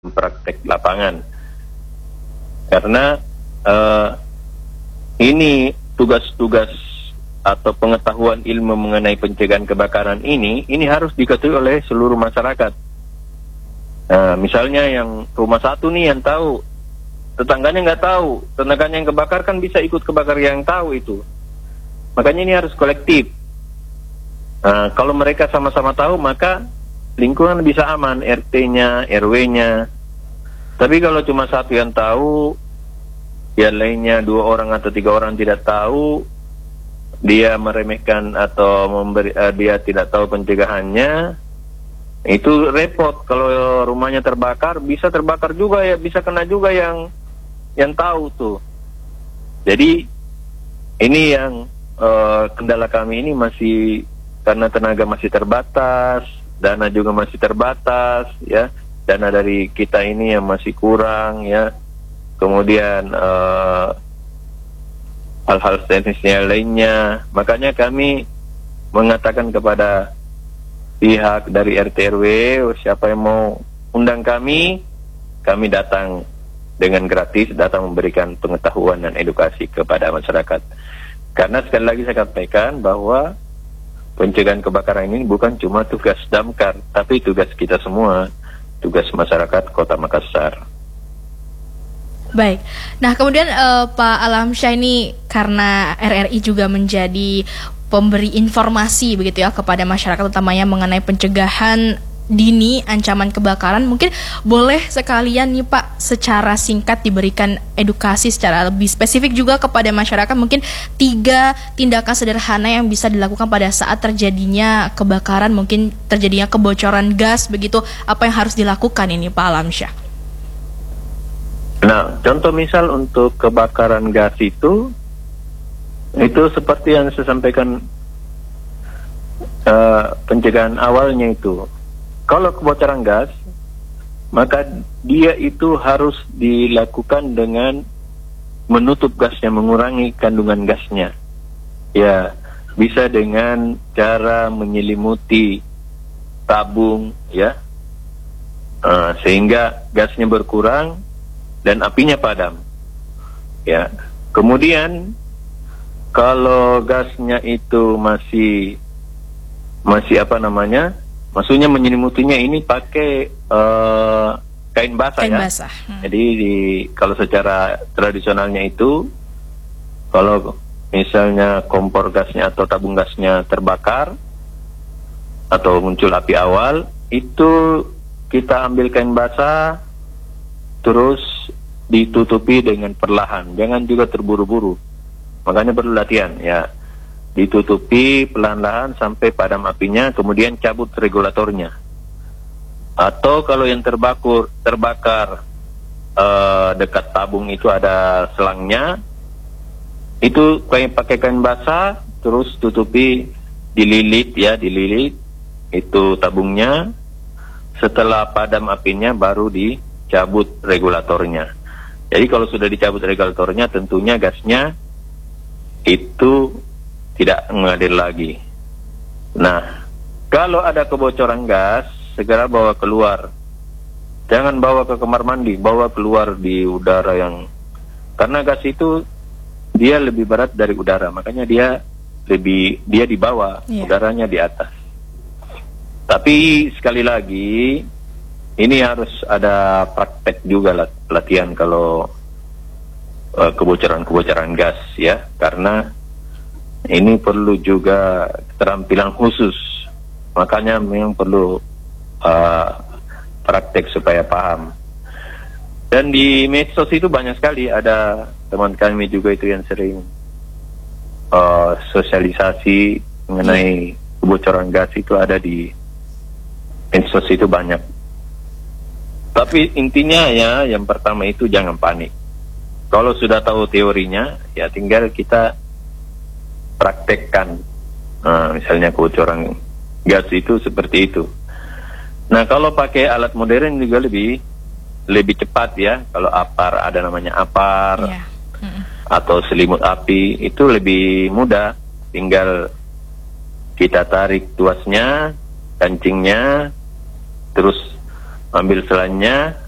praktek lapangan. Karena ini tugas-tugas atau pengetahuan ilmu mengenai pencegahan kebakaran ini harus diketahui oleh seluruh masyarakat. Nah, misalnya yang rumah satu nih yang tahu, tetangganya nggak tahu, tetangganya yang kebakar kan bisa ikut kebakar yang tahu itu. Makanya ini harus kolektif. Nah, kalau mereka sama-sama tahu, maka lingkungan bisa aman, RT-nya, RW-nya. Tapi kalau cuma satu yang tahu, yang lainnya 2 orang atau 3 orang tidak tahu, dia meremehkan atau dia tidak tahu pencegahannya, itu repot. Kalau rumahnya terbakar, bisa terbakar juga ya, bisa kena juga yang tahu tuh. Jadi ini yang kendala kami ini masih karena tenaga masih terbatas, dana juga masih terbatas, ya, dana dari kita ini yang masih kurang, ya. Kemudian hal-hal teknisnya lainnya. Makanya kami mengatakan kepada pihak dari RT RW, siapa yang mau undang kami datang dengan gratis, datang memberikan pengetahuan dan edukasi kepada masyarakat. Karena sekali lagi saya katakan bahwa pencegahan kebakaran ini bukan cuma tugas Damkar, tapi tugas kita semua, tugas masyarakat Kota Makassar. Baik, nah kemudian Pak Alamsyah ini karena RRI juga menjadi pemberi informasi begitu ya kepada masyarakat utamanya mengenai pencegahan dini ancaman kebakaran, mungkin boleh sekalian nih Pak secara singkat diberikan edukasi secara lebih spesifik juga kepada masyarakat, mungkin 3 tindakan sederhana yang bisa dilakukan pada saat terjadinya kebakaran, mungkin terjadinya kebocoran gas begitu, apa yang harus dilakukan ini Pak Alamsyah? Nah, contoh misal untuk kebakaran gas itu seperti yang saya sampaikan pencegahan awalnya itu. Kalau kebocoran gas, maka dia itu harus dilakukan dengan menutup gasnya, mengurangi kandungan gasnya. Ya, bisa dengan cara menyelimuti tabung, ya, sehingga gasnya berkurang dan apinya padam, ya. Kemudian kalau gasnya itu masih maksudnya menyelimutinya ini pakai kain basah, ya. Jadi kalau secara tradisionalnya itu, kalau misalnya kompor gasnya atau tabung gasnya terbakar atau muncul api awal, itu kita ambil kain basah terus ditutupi dengan perlahan, jangan juga terburu-buru. Makanya perlu latihan, ya. Ditutupi pelan-pelan sampai padam apinya, kemudian cabut regulatornya. Atau kalau yang terbakar dekat tabung itu ada selangnya, itu pakai kain basah, terus tutupi, dililit itu tabungnya. Setelah padam apinya baru dicabut regulatornya. Jadi kalau sudah dicabut regulatornya, tentunya gasnya itu tidak mengalir lagi. Nah, kalau ada kebocoran gas, segera bawa keluar. Jangan bawa ke kamar mandi, bawa keluar di udara karena gas itu dia lebih berat dari udara, makanya dia di bawah, udaranya di atas. Tapi sekali lagi, ini harus ada praktek juga latihan kalau kebocoran gas, ya, karena ini perlu juga keterampilan khusus. Makanya memang perlu praktek supaya paham. Dan di medsos itu banyak sekali, ada teman kami juga itu yang sering sosialisasi mengenai kebocoran gas, itu ada di medsos itu banyak. Tapi intinya, ya, yang pertama itu jangan panik. Kalau sudah tahu teorinya, ya tinggal kita praktekkan. Misalnya kebocoran gas itu seperti itu. Nah, kalau pakai alat modern juga lebih cepat, ya. Kalau ada namanya apar, atau selimut api, itu lebih mudah. Tinggal kita tarik tuasnya, kancingnya, terus ambil selannya,